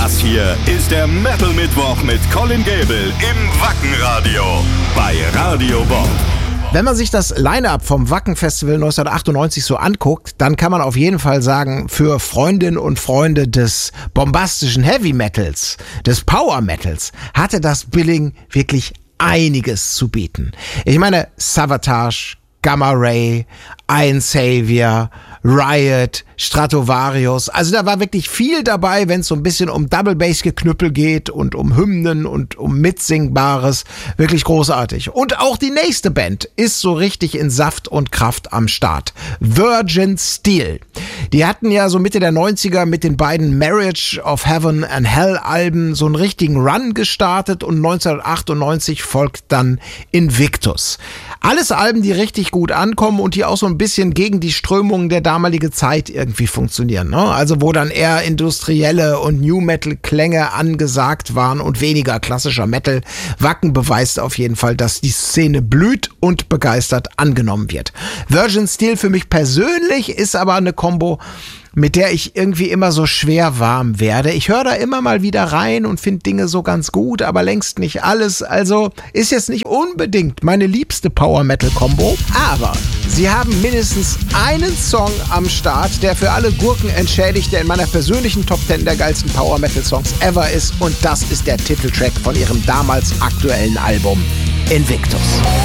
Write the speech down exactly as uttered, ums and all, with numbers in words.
Das hier ist der Metal Mittwoch mit Colin Gable im Wacken-Radio bei Radio Bob. Wenn man sich das Line-Up vom Wacken-Festival neunzehnhundertachtundneunzig so anguckt, dann kann man auf jeden Fall sagen, für Freundinnen und Freunde des bombastischen Heavy Metals, des Power Metals, hatte das Billing wirklich einiges zu bieten. Ich meine, Savatage, Gamma Ray, Iron Savior, Riot, Stratovarius. Also da war wirklich viel dabei, wenn es so ein bisschen um Double Bass Geknüppel geht und um Hymnen und um Mitsingbares. Wirklich großartig. Und auch die nächste Band ist so richtig in Saft und Kraft am Start. Virgin Steel. Die hatten ja so Mitte der neunziger mit den beiden Marriage of Heaven and Hell Alben so einen richtigen Run gestartet und neunzehnhundertachtundneunzig folgt dann Invictus. Alles Alben, die richtig gut ankommen und die auch so ein bisschen gegen die Strömungen der damalige Zeit irgendwie funktionieren, ne? Also wo dann eher industrielle und New Metal Klänge angesagt waren und weniger klassischer Metal. Wacken beweist auf jeden Fall, dass die Szene blüht und begeistert angenommen wird. Virgin Steel für mich persönlich ist aber eine Kombo, mit der ich irgendwie immer so schwer warm werde. Ich höre da immer mal wieder rein und finde Dinge so ganz gut, aber längst nicht alles. Also ist jetzt nicht unbedingt meine liebste Power-Metal-Kombo, aber sie haben mindestens einen Song am Start, der für alle Gurken entschädigt, der in meiner persönlichen Top zehn der geilsten Power-Metal-Songs ever ist, und das ist der Titeltrack von ihrem damals aktuellen Album Invictus.